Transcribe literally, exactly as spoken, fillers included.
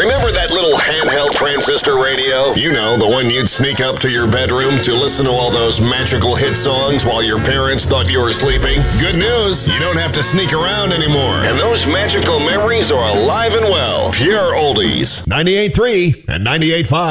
Remember that little handheld transistor radio? You know, the one you'd sneak up to your bedroom to listen to all those magical hit songs while your parents thought you were sleeping? Good news, you don't have to sneak around anymore. And those magical memories are alive and well. Pure oldies. ninety-eight point three and ninety-eight point five.